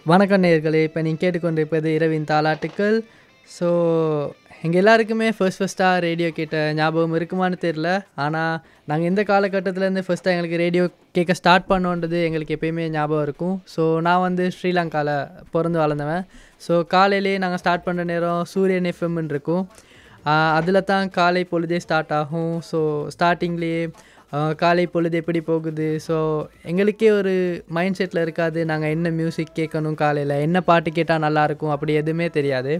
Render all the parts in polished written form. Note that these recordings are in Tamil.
வணக்கம் நேயர்களே. இப்போ நீங்கள் கேட்டுக்கொண்டிருப்பது இரவின் தாலாட்டுக்கள். ஸோ எங்கள் எல்லாருக்குமே ஃபர்ஸ்ட்டாக ரேடியோ கேட்ட ஞாபகம் இருக்குமான்னு தெரில. ஆனால் நாங்கள் எந்த காலகட்டத்திலேருந்து ஃபர்ஸ்ட்டாக எங்களுக்கு ரேடியோ கேட்க ஸ்டார்ட் பண்ணோன்றது எங்களுக்கு எப்பயுமே ஞாபகம் இருக்கும். ஸோ நான் வந்து ஸ்ரீலங்காவில் பிறந்து வளர்ந்தவன். ஸோ காலையிலேயே நாங்கள் ஸ்டார்ட் பண்ணுற நேரம் சூரியன் எஃப்எம்னு இருக்கும். அதில் தான் காலை பொழுதே ஸ்டார்ட் ஆகும். ஸோ ஸ்டார்டிங்லேயே காலை பொழுது எப்படி போகுது, ஸோ எங்களுக்கே ஒரு மைண்ட் செட்டில் இருக்காது நாங்கள் என்ன மியூசிக் கேட்கணும், காலையில் என்ன பாட்டு கேட்டால் நல்லாயிருக்கும் அப்படி எதுவுமே தெரியாது.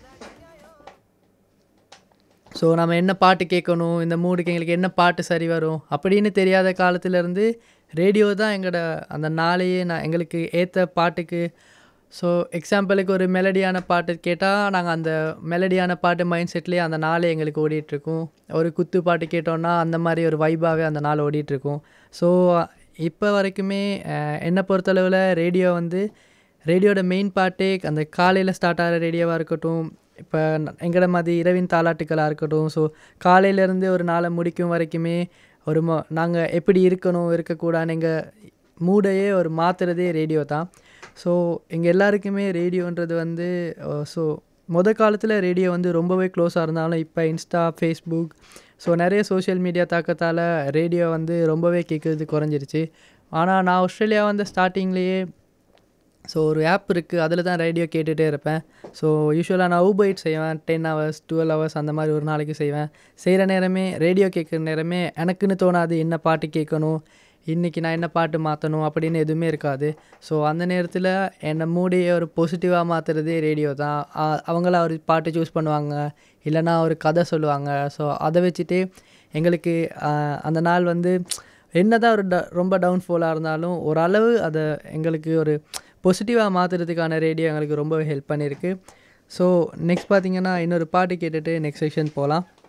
ஸோ நம்ம என்ன பாட்டு கேட்கணும், இந்த மூடுக்கு எங்களுக்கு என்ன பாட்டு சரி வரும் அப்படின்னு தெரியாத காலத்துலேருந்து ரேடியோ தான் எங்களோட அந்த நாளையே எங்களுக்கு ஏற்ற பாட்டுக்கு. ஸோ எக்ஸாம்பிளுக்கு ஒரு மெலடியான பாட்டு கேட்டால் நாங்கள் அந்த மெலடியான பாட்டு மைண்ட் செட்லேயே அந்த நாளே எங்களுக்கு ஓடிட்டுருக்கும். ஒரு குத்து பாட்டு கேட்டோன்னா அந்த மாதிரி ஒரு வைபாகவே அந்த நாள் ஓடிட்டுருக்கும். ஸோ இப்போ வரைக்குமே என்னை பொறுத்தளவில் ரேடியோ வந்து ரேடியோட மெயின் பாட்டே அந்த காலையில் ஸ்டார்ட் ஆகிற ரேடியோவாக இருக்கட்டும், இப்போ எங்களோட மாதிரி இரவின் தாலாட்டுக்களாக இருக்கட்டும். ஸோ காலையிலேருந்து ஒரு நாளை முடிக்கும் வரைக்குமே ஒரு நாங்கள் எப்படி இருக்கணும் இருக்கக்கூடாதுன்னு எங்கள் மூடையே ஒரு மாற்றுறதே ரேடியோ தான். ஸோ எங்கள் எல்லாருக்குமே ரேடியோன்றது வந்து ஸோ காலத்தில் ரேடியோ வந்து ரொம்பவே க்ளோஸாக இருந்தாலும் இப்போ இன்ஸ்டா, ஃபேஸ்புக், ஸோ நிறைய சோஷியல் மீடியா தாக்கத்தால் ரேடியோ வந்து ரொம்பவே கேட்குறது குறைஞ்சிருச்சு. ஆனால் நான் ஆஸ்திரேலியா வந்து ஸ்டார்டிங்லேயே ஸோ ஒரு ஆப் இருக்குது, அதில் தான் ரேடியோ கேட்டுகிட்டே இருப்பேன். ஸோ யூஸ்வலாக நான் ஊபர் செய்வேன் 10 hours 12 hours அந்த மாதிரி ஒரு நாளைக்கு செய்வேன். செய்கிற நேரமே ரேடியோ கேட்குற நேரமே எனக்குன்னு தோணாது என்ன பாட்டு கேட்கணும், இன்றைக்கி நான் என்ன பாட்டு மாற்றணும் அப்படின்னு எதுவுமே இருக்காது. ஸோ அந்த நேரத்தில் என்னை மூடியை ஒரு பாசிட்டிவாக மாற்றுறதே ரேடியோ தான். அவங்கள ஒரு பாட்டு சூஸ் பண்ணுவாங்க, இல்லைனா ஒரு கதை சொல்லுவாங்க. ஸோ அதை வச்சுட்டு எங்களுக்கு அந்த நாள் வந்து என்ன தான் ஒரு ரொம்ப டவுன்ஃபாலாக இருந்தாலும் ஓரளவு அதை எங்களுக்கு ஒரு பாசிட்டிவாக மாற்றுறதுக்கான ரேடியோ எங்களுக்கு ரொம்ப ஹெல்ப் பண்ணியிருக்கு. ஸோ நெக்ஸ்ட் பார்த்திங்கன்னா இன்னொரு பாட்டு கேட்டுட்டு நெக்ஸ்ட் செக்ஷன் போகலாம்.